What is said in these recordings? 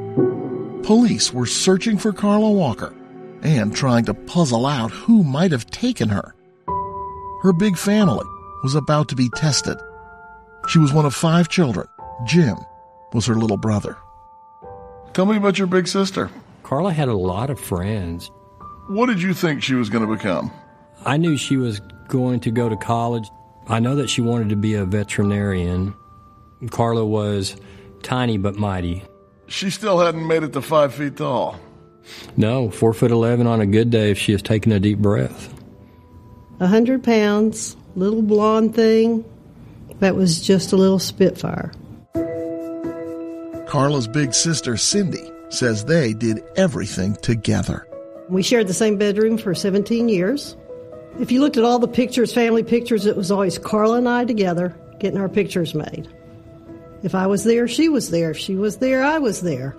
Police were searching for Carla Walker and trying to puzzle out who might have taken her. Her big family was about to be tested. She was one of 5 children. Jim was her little brother. Tell me about your big sister. Carla had a lot of friends. What did you think she was going to become? I knew she was going to go to college. I know that she wanted to be a veterinarian. Carla was tiny but mighty. She still hadn't made it to 5 feet tall. No, 4'11" on a good day if she has taken a deep breath. 100 pounds, little blonde thing. That was just a little Spitfire. Carla's big sister, Cindy, says they did everything together. We shared the same bedroom for 17 years. If you looked at all the pictures, family pictures, it was always Carla and I together getting our pictures made. If I was there, she was there. If she was there, I was there.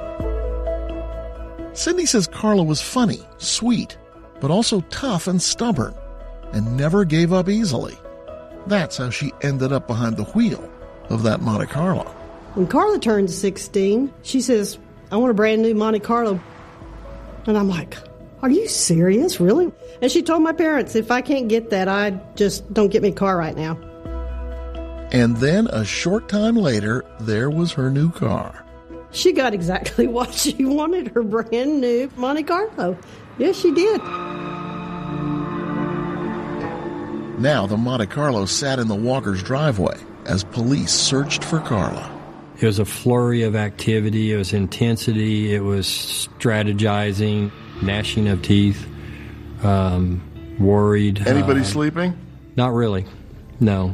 Cindy says Carla was funny, sweet, but also tough and stubborn, and never gave up easily. That's how she ended up behind the wheel of that Monte Carlo. When Carla turned 16, she says, I want a brand new Monte Carlo. And I'm like, are you serious, really? And she told my parents, if I can't get that, I just don't get me a car right now. And then a short time later, there was her new car. She got exactly what she wanted, her brand new Monte Carlo. Yes, she did. Now the Monte Carlo sat in the Walkers' driveway as police searched for Carla. It was a flurry of activity. It was intensity. It was strategizing, gnashing of teeth, worried. Anybody sleeping? Not really, no.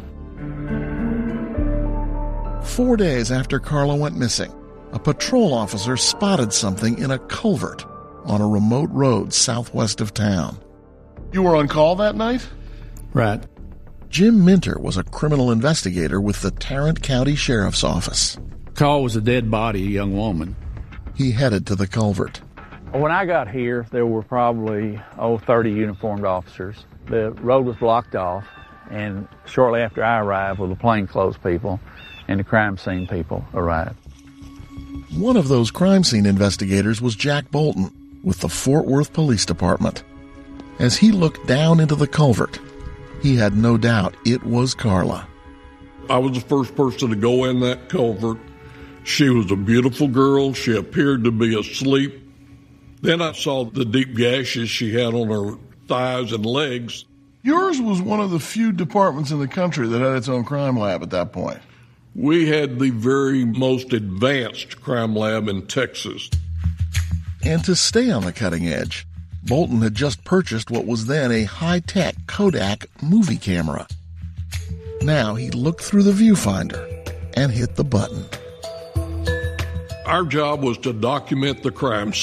4 days after Carla went missing, a patrol officer spotted something in a culvert on a remote road southwest of town. You were on call that night? Right. Jim Minter was a criminal investigator with the Tarrant County Sheriff's Office. Call was a dead body, a young woman. He headed to the culvert. When I got here, there were probably 30 uniformed officers. The road was blocked off, and shortly after I arrived, well, the plainclothes people and the crime scene people arrived. One of those crime scene investigators was Jack Bolton with the Fort Worth Police Department. As he looked down into the culvert, he had no doubt it was Carla. I was the first person to go in that culvert. She was a beautiful girl. She appeared to be asleep. Then I saw the deep gashes she had on her thighs and legs. Yours was one of the few departments in the country that had its own crime lab at that point. We had the very most advanced crime lab in Texas. And to stay on the cutting edge, Bolton had just purchased what was then a high-tech Kodak movie camera. Now he looked through the viewfinder and hit the button. Our job was to document the crime